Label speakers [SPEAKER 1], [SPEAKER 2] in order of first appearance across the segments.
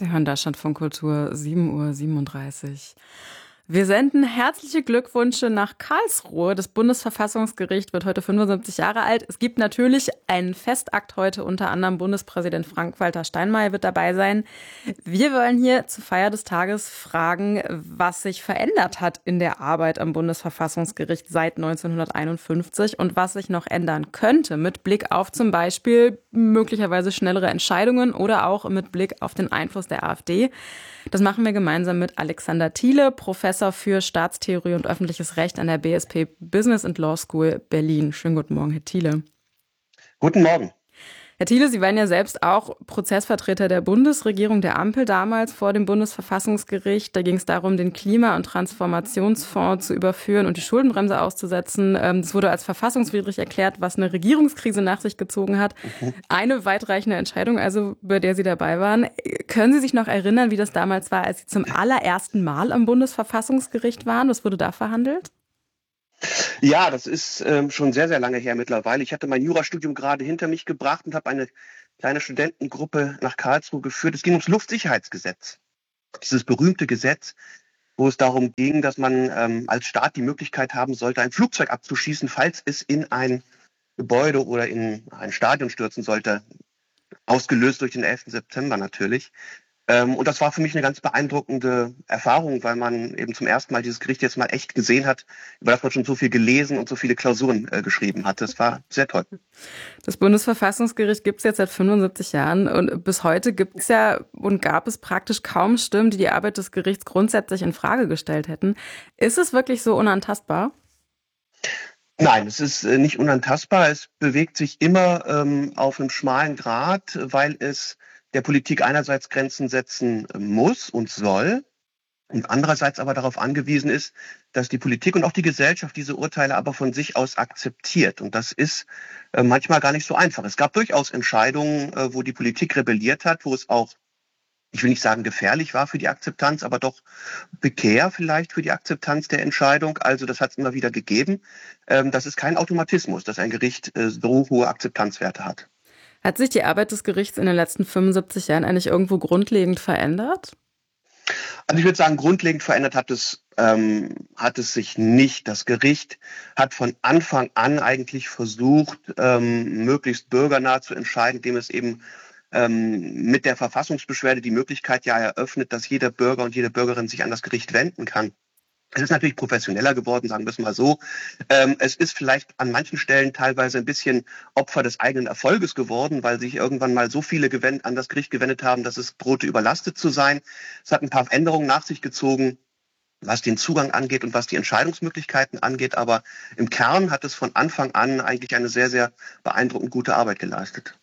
[SPEAKER 1] Sie hören Deutschlandfunk Kultur, 7:37 Uhr. Wir senden herzliche Glückwünsche nach Karlsruhe. Das Bundesverfassungsgericht wird heute 75 Jahre alt. Es gibt natürlich einen Festakt heute, unter anderem Bundespräsident Frank-Walter Steinmeier wird dabei sein. Wir wollen hier zur Feier des Tages fragen, was sich verändert hat in der Arbeit am Bundesverfassungsgericht seit 1951 und was sich noch ändern könnte mit Blick auf zum Beispiel möglicherweise schnellere Entscheidungen oder auch mit Blick auf den Einfluss der AfD. Das machen wir gemeinsam mit Alexander Thiele, Professor für Staatstheorie und öffentliches Recht an der BSP Business and Law School Berlin. Schönen guten Morgen, Herr Thiele.
[SPEAKER 2] Guten Morgen.
[SPEAKER 1] Herr Thiele, Sie waren ja selbst auch Prozessvertreter der Bundesregierung, der Ampel damals vor dem Bundesverfassungsgericht. Da ging es darum, den Klima- und Transformationsfonds zu überführen und die Schuldenbremse auszusetzen. Das wurde als verfassungswidrig erklärt, was eine Regierungskrise nach sich gezogen hat. Eine weitreichende Entscheidung, also bei der Sie dabei waren. Können Sie sich noch erinnern, wie das damals war, als Sie zum allerersten Mal am Bundesverfassungsgericht waren? Was wurde da verhandelt?
[SPEAKER 2] Ja, das ist schon sehr, sehr lange her mittlerweile. Ich hatte mein Jurastudium gerade hinter mich gebracht und habe eine kleine Studentengruppe nach Karlsruhe geführt. Es ging ums Luftsicherheitsgesetz. Dieses berühmte Gesetz, wo es darum ging, dass man als Staat die Möglichkeit haben sollte, ein Flugzeug abzuschießen, falls es in ein Gebäude oder in ein Stadion stürzen sollte. Ausgelöst durch den 11. September natürlich. Und das war für mich eine ganz beeindruckende Erfahrung, weil man eben zum ersten Mal dieses Gericht jetzt mal echt gesehen hat, über das man schon so viel gelesen und so viele Klausuren geschrieben hat. Das war sehr toll.
[SPEAKER 1] Das Bundesverfassungsgericht gibt es jetzt seit 75 Jahren und bis heute gibt es ja und gab es praktisch kaum Stimmen, die die Arbeit des Gerichts grundsätzlich in Frage gestellt hätten. Ist es wirklich so unantastbar?
[SPEAKER 2] Nein, es ist nicht unantastbar. Es bewegt sich immer auf einem schmalen Grat, weil es der Politik einerseits Grenzen setzen muss und soll und andererseits aber darauf angewiesen ist, dass die Politik und auch die Gesellschaft diese Urteile aber von sich aus akzeptiert. Und das ist manchmal gar nicht so einfach. Es gab durchaus Entscheidungen, wo die Politik rebelliert hat, wo es auch, ich will nicht sagen gefährlich war für die Akzeptanz, aber doch prekär vielleicht für die Akzeptanz der Entscheidung. Also das hat es immer wieder gegeben. Das ist kein Automatismus, dass ein Gericht so hohe Akzeptanzwerte hat.
[SPEAKER 1] Hat sich die Arbeit des Gerichts in den letzten 75 Jahren eigentlich irgendwo grundlegend verändert?
[SPEAKER 2] Also ich würde sagen, grundlegend verändert hat es sich nicht. Das Gericht hat von Anfang an eigentlich versucht, möglichst bürgernah zu entscheiden, indem es eben mit der Verfassungsbeschwerde die Möglichkeit ja eröffnet, dass jeder Bürger und jede Bürgerin sich an das Gericht wenden kann. Es ist natürlich professioneller geworden, sagen wir es mal so. Es ist vielleicht an manchen Stellen teilweise ein bisschen Opfer des eigenen Erfolges geworden, weil sich irgendwann mal so viele an das Gericht gewendet haben, dass es drohte, überlastet zu sein. Es hat ein paar Änderungen nach sich gezogen, was den Zugang angeht und was die Entscheidungsmöglichkeiten angeht. Aber im Kern hat es von Anfang an eigentlich eine sehr, sehr beeindruckend gute Arbeit geleistet.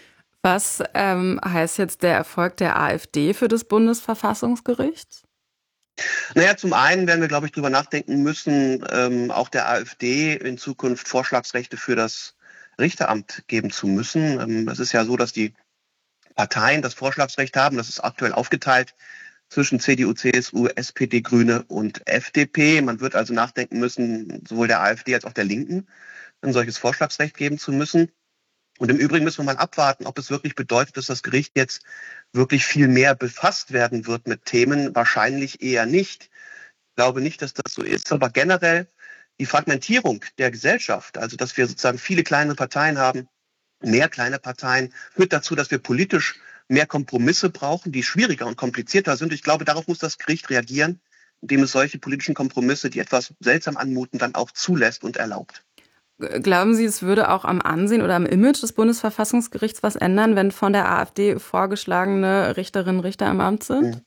[SPEAKER 1] Was heißt jetzt der Erfolg der AfD für das Bundesverfassungsgericht?
[SPEAKER 2] Naja, zum einen werden wir, glaube ich, darüber nachdenken müssen, auch der AfD in Zukunft Vorschlagsrechte für das Richteramt geben zu müssen. Es ist ja so, dass die Parteien das Vorschlagsrecht haben. Das ist aktuell aufgeteilt zwischen CDU, CSU, SPD, Grüne und FDP. Man wird also nachdenken müssen, sowohl der AfD als auch der Linken ein solches Vorschlagsrecht geben zu müssen. Und im Übrigen müssen wir mal abwarten, ob es wirklich bedeutet, dass das Gericht jetzt wirklich viel mehr befasst werden wird mit Themen. Wahrscheinlich eher nicht. Ich glaube nicht, dass das so ist. Aber generell die Fragmentierung der Gesellschaft, also dass wir sozusagen viele kleine Parteien haben, mehr kleine Parteien, führt dazu, dass wir politisch mehr Kompromisse brauchen, die schwieriger und komplizierter sind. Ich glaube, darauf muss das Gericht reagieren, indem es solche politischen Kompromisse, die etwas seltsam anmuten, dann auch zulässt und erlaubt.
[SPEAKER 1] Glauben Sie, es würde auch am Ansehen oder am Image des Bundesverfassungsgerichts was ändern, wenn von der AfD vorgeschlagene Richterinnen und Richter im Amt sind?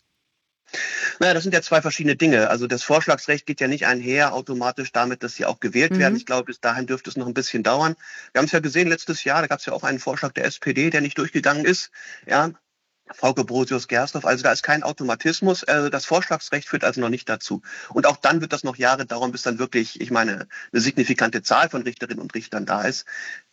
[SPEAKER 2] Naja, das sind ja zwei verschiedene Dinge. Also das Vorschlagsrecht geht ja nicht einher automatisch damit, dass sie auch gewählt werden. Ich glaube, bis dahin dürfte es noch ein bisschen dauern. Wir haben es ja gesehen letztes Jahr, da gab es ja auch einen Vorschlag der SPD, der nicht durchgegangen ist. Ja, Frauke Brosius-Gersdorf, also da ist kein Automatismus. Das Vorschlagsrecht führt also noch nicht dazu. Und auch dann wird das noch Jahre dauern, bis dann wirklich, ich meine, eine signifikante Zahl von Richterinnen und Richtern da ist.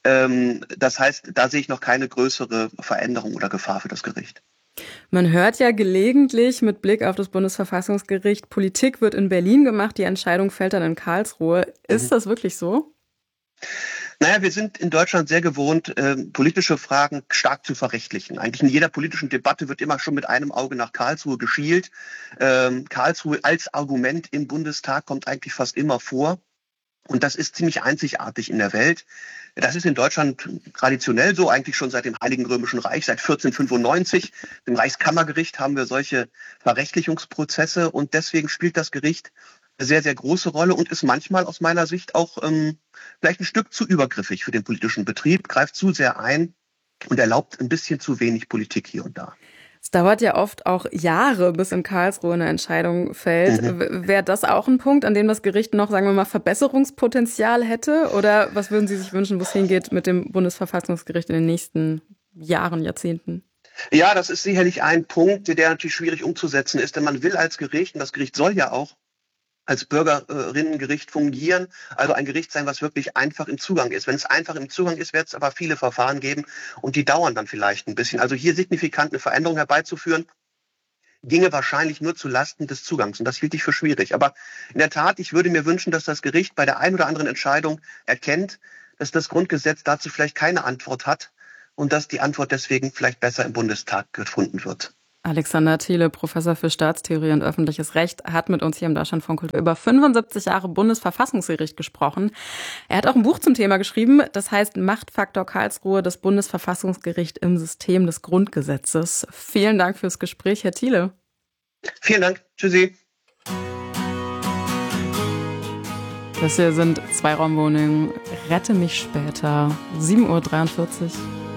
[SPEAKER 2] Das heißt, da sehe ich noch keine größere Veränderung oder Gefahr für das Gericht.
[SPEAKER 1] Man hört ja gelegentlich mit Blick auf das Bundesverfassungsgericht, Politik wird in Berlin gemacht, die Entscheidung fällt dann in Karlsruhe. Ist das wirklich so?
[SPEAKER 2] Naja, wir sind in Deutschland sehr gewohnt, politische Fragen stark zu verrechtlichen. Eigentlich in jeder politischen Debatte wird immer schon mit einem Auge nach Karlsruhe geschielt. Karlsruhe als Argument im Bundestag kommt eigentlich fast immer vor. Und das ist ziemlich einzigartig in der Welt. Das ist in Deutschland traditionell so, eigentlich schon seit dem Heiligen Römischen Reich, seit 1495. Im Reichskammergericht haben wir solche Verrechtlichungsprozesse und deswegen spielt das Gericht eine sehr, sehr große Rolle und ist manchmal aus meiner Sicht auch vielleicht ein Stück zu übergriffig für den politischen Betrieb, greift zu sehr ein und erlaubt ein bisschen zu wenig Politik hier und da.
[SPEAKER 1] Es dauert ja oft auch Jahre, bis in Karlsruhe eine Entscheidung fällt. Wäre das auch ein Punkt, an dem das Gericht noch, sagen wir mal, Verbesserungspotenzial hätte? Oder was würden Sie sich wünschen, wo es hingeht mit dem Bundesverfassungsgericht in den nächsten Jahren, Jahrzehnten?
[SPEAKER 2] Ja, das ist sicherlich ein Punkt, der natürlich schwierig umzusetzen ist, denn man will als Gericht, und das Gericht soll ja auch als Bürgerinnengericht fungieren, also ein Gericht sein, was wirklich einfach im Zugang ist. Wenn es einfach im Zugang ist, wird es aber viele Verfahren geben und die dauern dann vielleicht ein bisschen. Also hier signifikant eine Veränderung herbeizuführen, ginge wahrscheinlich nur zu Lasten des Zugangs und das hielt ich für schwierig. Aber in der Tat, ich würde mir wünschen, dass das Gericht bei der einen oder anderen Entscheidung erkennt, dass das Grundgesetz dazu vielleicht keine Antwort hat und dass die Antwort deswegen vielleicht besser im Bundestag gefunden wird.
[SPEAKER 1] Alexander Thiele, Professor für Staatstheorie und öffentliches Recht, hat mit uns hier im Deutschlandfunk Kultur über 75 Jahre Bundesverfassungsgericht gesprochen. Er hat auch ein Buch zum Thema geschrieben, das heißt Machtfaktor Karlsruhe, das Bundesverfassungsgericht im System des Grundgesetzes. Vielen Dank fürs Gespräch, Herr Thiele.
[SPEAKER 2] Vielen Dank. Tschüssi.
[SPEAKER 1] Das hier sind Zweiraumwohnungen. Rette mich später. 7:43 Uhr.